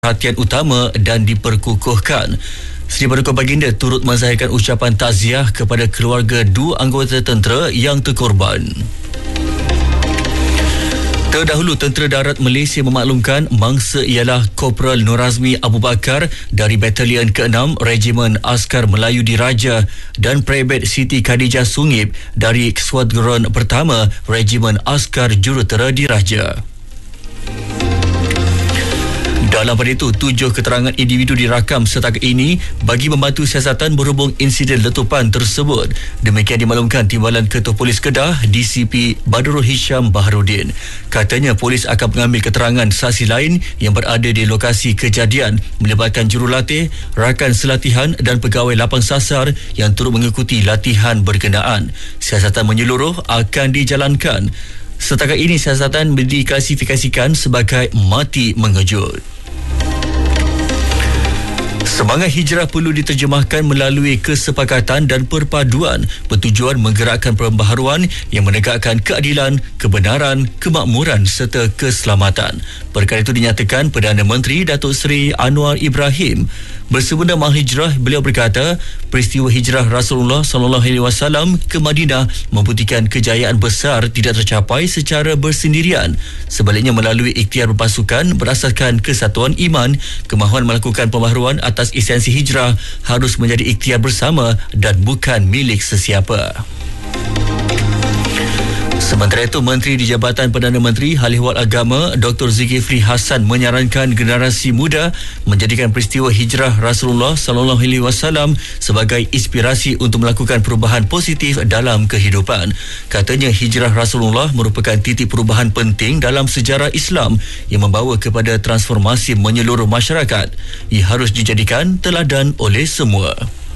perhatian utama dan diperkukuhkan. Sri Paduka Baginda turut menzahirkan ucapan takziah kepada keluarga dua anggota tentera yang terkorban. Terdahulu, Tentera Darat Malaysia memaklumkan mangsa ialah Korporal Nur Azmi Abu Bakar dari Batalion ke-6 Regimen Askar Melayu Diraja dan Praibet Siti Khadijah Sungib dari Skuadron Pertama Regimen Askar Jurutera Diraja. Dalam pada itu, 7 keterangan individu dirakam setakat ini bagi membantu siasatan berhubung insiden letupan tersebut. Demikian dimaklumkan Timbalan Ketua Polis Kedah DCP Badrul Hisham Baharudin. Katanya polis akan mengambil keterangan saksi lain yang berada di lokasi kejadian melibatkan jurulatih, rakan selatihan dan pegawai lapang sasar yang turut mengikuti latihan berkenaan. Siasatan menyeluruh akan dijalankan. Setakat ini siasatan diklasifikasikan sebagai mati mengejut. Semangat hijrah perlu diterjemahkan melalui kesepakatan dan perpaduan bertujuan menggerakkan pembaharuan yang menegakkan keadilan, kebenaran, kemakmuran serta keselamatan. Perkara itu dinyatakan Perdana Menteri Datuk Seri Anwar Ibrahim. Bersempena Mahal-Hijrah, beliau berkata, peristiwa hijrah Rasulullah SAW ke Madinah membuktikan kejayaan besar tidak tercapai secara bersendirian. Sebaliknya melalui ikhtiar berpasukan berasaskan kesatuan iman, kemahuan melakukan pembaharuan atas esensi hijrah harus menjadi ikhtiar bersama dan bukan milik sesiapa. Sementara itu, Menteri di Jabatan Perdana Menteri Hal Ehwal Agama Dr. Zulkifli Hasan menyarankan generasi muda menjadikan peristiwa hijrah Rasulullah SAW sebagai inspirasi untuk melakukan perubahan positif dalam kehidupan. Katanya hijrah Rasulullah merupakan titik perubahan penting dalam sejarah Islam yang membawa kepada transformasi menyeluruh masyarakat. Ia harus dijadikan teladan oleh semua.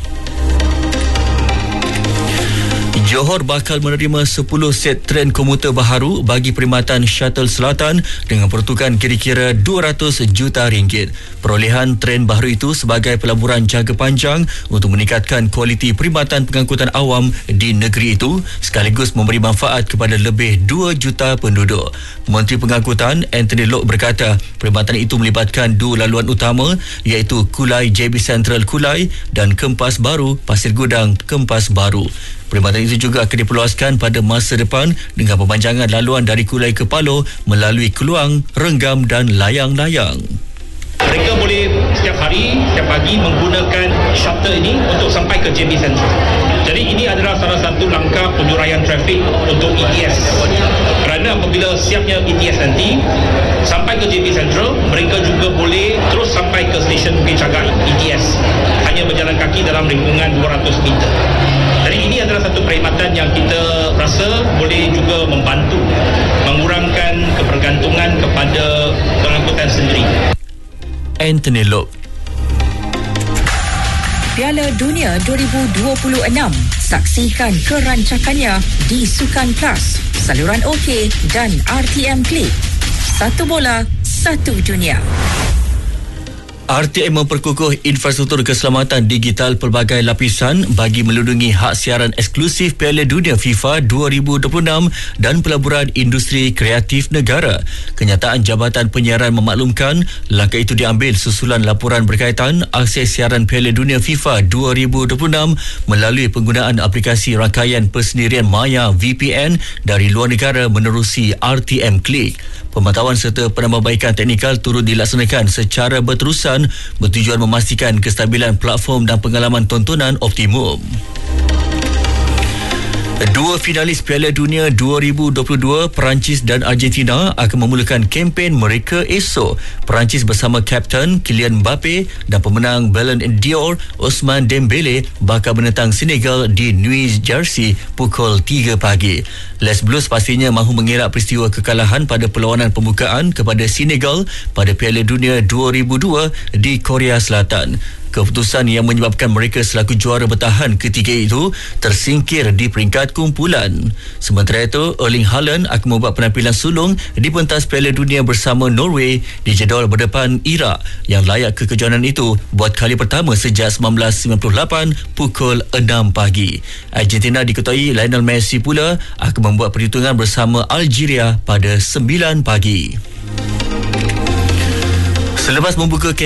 Johor bakal menerima 10 set tren komuter baharu bagi perkhidmatan Shuttle Selatan dengan peruntukan kira-kira 200 juta ringgit. Perolehan tren baharu itu sebagai pelaburan jangka panjang untuk meningkatkan kualiti perkhidmatan pengangkutan awam di negeri itu sekaligus memberi manfaat kepada lebih 2 juta penduduk. Menteri Pengangkutan Anthony Loke berkata perkhidmatan itu melibatkan 2 laluan utama iaitu Kulai JB Central Kulai dan Kempas Baru Pasir Gudang Kempas Baru. Perkhidmatan itu juga akan diperluaskan pada masa depan dengan pemanjangan laluan dari Kulai ke Palo melalui Keluang, Renggam dan Layang-Layang. Mereka boleh setiap hari, setiap pagi menggunakan shuttle ini untuk sampai ke JB Central. Jadi ini adalah salah satu langkah penjuraian trafik untuk ETS. Kerana apabila siapnya ETS nanti, sampai ke JB Central, mereka juga boleh terus sampai ke stesen Bukit Cagak ETS. Hanya berjalan kaki dalam lingkungan 200 meter. Jadi ini adalah satu perkhidmatan yang kita rasa boleh juga membantu mengurangkan kebergantungan kepada pengangkutan sendiri. Anthony Loke. Piala Dunia 2026. Saksikan kerancakannya di Sukan Plus, saluran OK dan RTM Klik. Satu bola, satu dunia. RTM memperkukuh infrastruktur keselamatan digital pelbagai lapisan bagi melindungi hak siaran eksklusif Piala Dunia FIFA 2026 dan pelaburan industri kreatif negara. Kenyataan Jabatan Penyiaran memaklumkan langkah itu diambil susulan laporan berkaitan akses siaran Piala Dunia FIFA 2026 melalui penggunaan aplikasi rangkaian persendirian maya VPN dari luar negara menerusi RTM Klik. Pemantauan serta penambahbaikan teknikal turut dilaksanakan secara berterusan bertujuan memastikan kestabilan platform dan pengalaman tontonan optimum. Dua finalis Piala Dunia 2022, Perancis dan Argentina akan memulakan kempen mereka esok. Perancis bersama Kapten Kylian Mbappe dan pemenang Ballon d'Or Ousmane Dembele bakal menentang Senegal di New Jersey pukul 3 pagi. Les Blues pastinya mahu mengelak peristiwa kekalahan pada perlawanan pembukaan kepada Senegal pada Piala Dunia 2002 di Korea Selatan. Keputusan yang menyebabkan mereka selaku juara bertahan ketiga itu tersingkir di peringkat kumpulan. Sementara itu, Erling Haaland akan membuat penampilan sulung di pentas Piala Dunia bersama Norway di jadual berdepan Iraq yang layak ke kejohanan itu buat kali pertama sejak 1998 pukul 6 pagi. Argentina diketuai Lionel Messi pula akan membuat perhitungan bersama Algeria pada 9 pagi. Selepas membuka